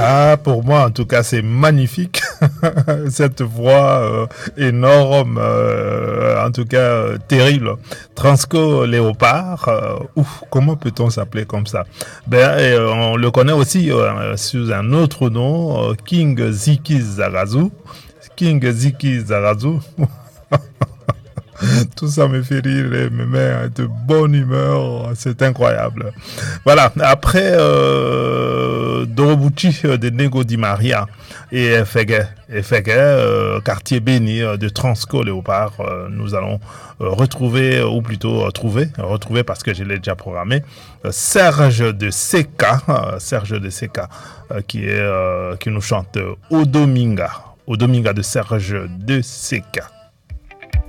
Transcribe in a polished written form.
Ah, pour moi, en tout cas, c'est magnifique. Cette voix énorme, en tout cas terrible. Transco Léopard, ouf, comment peut-on s'appeler comme ça? Ben, on le connaît aussi sous un autre nom, King Ziki Zarazu. King Ziki Zarazu. Tout ça me fait rire et me met de bonne humeur. C'est incroyable. Voilà. Après Dorobuchi de Nego Di Maria et Fege, quartier béni de Transco Léopard, nous allons retrouver, ou plutôt retrouver parce que je l'ai déjà programmé, Serge de Seka, qui nous chante Odominga de Serge de Seka.